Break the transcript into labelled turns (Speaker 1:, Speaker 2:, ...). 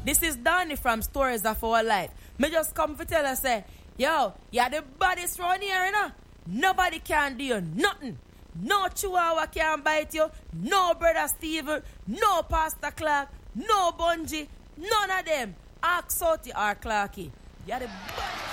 Speaker 1: This is Donnie from Stories of Our Life. Me just come to tell her, say, yo, you're the baddest round here, you know? Nobody can do you nothing. No Chihuahua can bite you. No Brother Steven. No Pastor Clark. No Bungie. None of them. Ask Sauti or Clarky. You're the baddest.